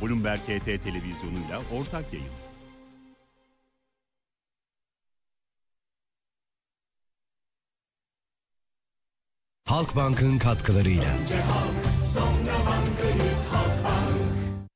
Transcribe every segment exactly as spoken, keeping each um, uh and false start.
Bloomberg H T televizyonuyla ortak yayın. Halkbank'ın katkılarıyla. Önce halk, sonra bankayız Halkbank.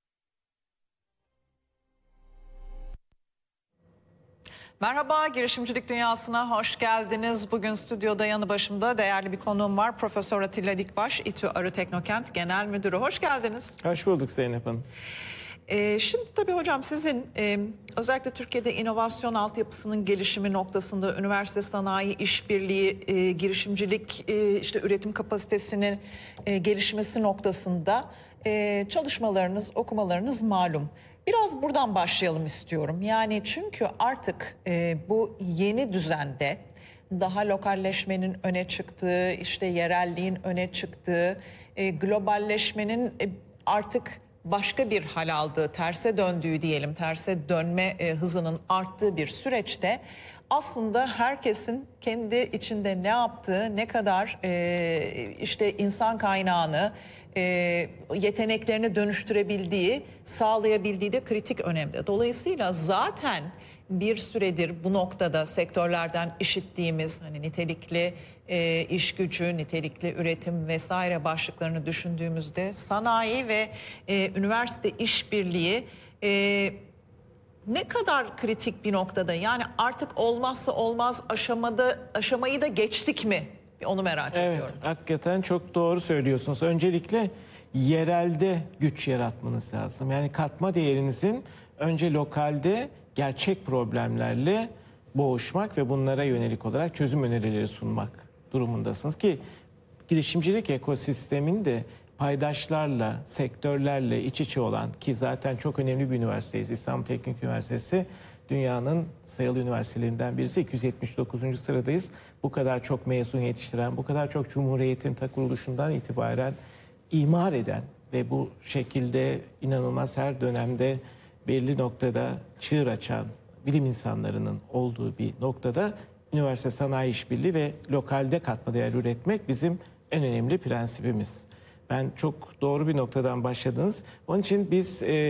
Merhaba, girişimcilik dünyasına hoş geldiniz. Bugün stüdyoda yanı başımda değerli bir konuğum var. Profesör Atilla Dikbaş, İTÜ Arı Teknokent Genel Müdürü. Hoş geldiniz. Hoş bulduk Zeynep Hanım. Ee, şimdi tabii hocam sizin e, özellikle Türkiye'de inovasyon altyapısının gelişimi noktasında üniversite sanayi işbirliği, e, girişimcilik, e, işte üretim kapasitesinin e, gelişmesi noktasında e, çalışmalarınız, okumalarınız malum. Biraz buradan başlayalım istiyorum. Yani çünkü artık e, bu yeni düzende daha lokalleşmenin öne çıktığı, işte yerelliğin öne çıktığı, e, globalleşmenin e, artık başka bir hal aldığı, terse döndüğü diyelim, terse dönme e, hızının arttığı bir süreçte aslında herkesin kendi içinde ne yaptığı, ne kadar e, işte insan kaynağını, e, yeteneklerini dönüştürebildiği, sağlayabildiği de kritik önemde. Dolayısıyla zaten bir süredir bu noktada sektörlerden işittiğimiz hani nitelikli e, iş gücü, nitelikli üretim vesaire başlıklarını düşündüğümüzde sanayi ve e, üniversite işbirliği e, ne kadar kritik bir noktada? Yani artık olmazsa olmaz aşamada aşamayı da geçtik mi? Onu merak Evet, ediyorum. hakikaten çok doğru söylüyorsunuz. Öncelikle yerelde güç yaratmanız lazım. Yani katma değerinizin önce lokalde gerçek problemlerle boğuşmak ve bunlara yönelik olarak çözüm önerileri sunmak durumundasınız ki girişimcilik ekosisteminde paydaşlarla, sektörlerle iç içe olan ki zaten çok önemli bir üniversiteyiz. İstanbul Teknik Üniversitesi dünyanın sayılı üniversitelerinden birisi. iki yüz yetmiş dokuzuncu sıradayız. Bu kadar çok mezun yetiştiren, bu kadar çok Cumhuriyet'in ta kuruluşundan itibaren imar eden ve bu şekilde inanılmaz her dönemde belli noktada çığır açan bilim insanlarının olduğu bir noktada üniversite sanayi işbirliği ve lokalde katma değer üretmek bizim en önemli prensibimiz. Ben çok doğru bir noktadan başladınız. Onun için biz e,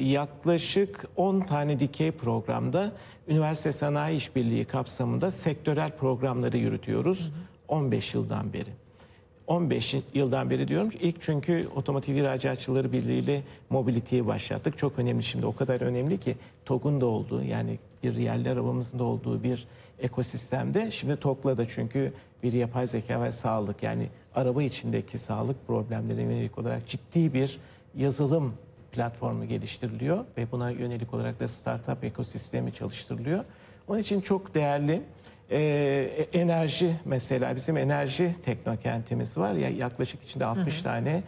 yaklaşık on tane dikey programda üniversite sanayi işbirliği kapsamında sektörel programları yürütüyoruz on beş yıldan beri. on beş yıldan beri diyorum. İlk çünkü Otomotiv İhracatçıları Birliği ile mobility'yi başlattık. Çok önemli şimdi. O kadar önemli ki TOG'un da olduğu yani bir yerli arabamızın da olduğu bir ekosistemde. Şimdi TOG'la da çünkü bir yapay zeka ve sağlık yani araba içindeki sağlık problemlerine yönelik olarak ciddi bir yazılım platformu geliştiriliyor ve buna yönelik olarak da startup ekosistemi çalıştırılıyor. Onun için çok değerli. Ee, enerji mesela bizim enerji teknokentimiz var ya yaklaşık içinde altmış hı hı. tane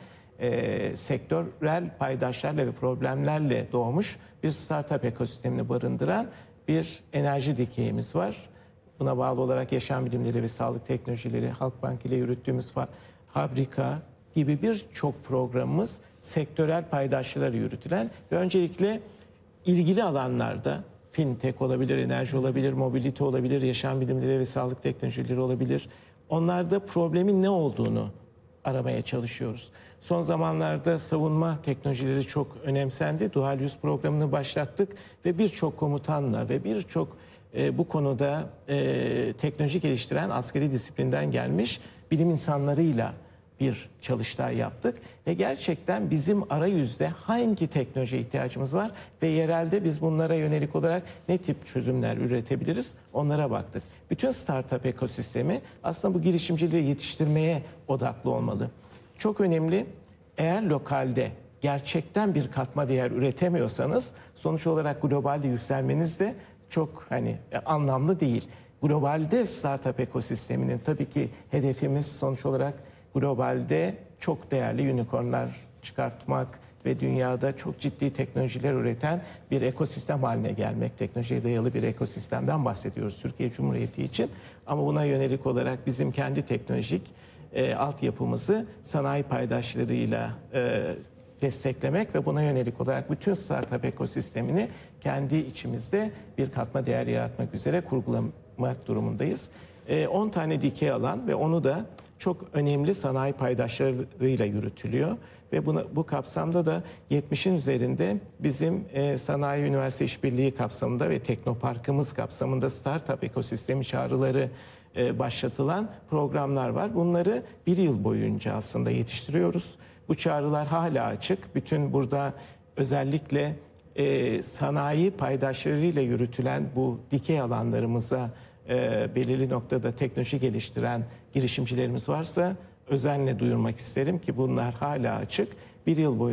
e, sektörel paydaşlarla ve problemlerle doğmuş bir startup ekosistemini barındıran bir enerji dikeyimiz var. Buna bağlı olarak yaşam bilimleri ve sağlık teknolojileri, Halkbank ile yürüttüğümüz fabrika gibi birçok programımız sektörel paydaşlara yürütülen ve öncelikle ilgili alanlarda fintech olabilir, enerji olabilir, mobility olabilir, yaşam bilimleri ve sağlık teknolojileri olabilir. Onlarda problemin ne olduğunu aramaya çalışıyoruz. Son zamanlarda savunma teknolojileri çok önemsendi. Dual Use programını başlattık ve birçok komutanla ve birçok e, bu konuda e, teknoloji geliştiren askeri disiplinden gelmiş bilim insanlarıyla bir çalıştay yaptık ve gerçekten bizim arayüzde hangi teknolojiye ihtiyacımız var ve yerelde biz bunlara yönelik olarak ne tip çözümler üretebiliriz onlara baktık. Bütün startup ekosistemi aslında bu girişimciliği yetiştirmeye odaklı olmalı. Çok önemli, eğer lokalde gerçekten bir katma değer üretemiyorsanız sonuç olarak globalde yükselmeniz de çok hani anlamlı değil. Globalde startup ekosisteminin tabii ki hedefimiz sonuç olarak globalde çok değerli unicornlar çıkartmak ve dünyada çok ciddi teknolojiler üreten bir ekosistem haline gelmek. Teknolojiye dayalı bir ekosistemden bahsediyoruz Türkiye Cumhuriyeti için. Ama buna yönelik olarak bizim kendi teknolojik e, altyapımızı sanayi paydaşlarıyla e, desteklemek ve buna yönelik olarak bütün startup ekosistemini kendi içimizde bir katma değer yaratmak üzere kurgulamak durumundayız. on tane dikey alan ve onu da çok önemli sanayi paydaşlarıyla yürütülüyor. Ve buna, bu kapsamda da yetmişin üzerinde bizim e, sanayi üniversite işbirliği kapsamında ve teknoparkımız kapsamında startup ekosistemi çağrıları e, başlatılan programlar var. Bunları bir yıl boyunca aslında yetiştiriyoruz. Bu çağrılar hala açık. Bütün burada özellikle e, sanayi paydaşlarıyla yürütülen bu dikey alanlarımıza e, belirli noktada teknoloji geliştiren girişimcilerimiz varsa özenle duyurmak isterim ki bunlar hala açık. Bir yıl boyunca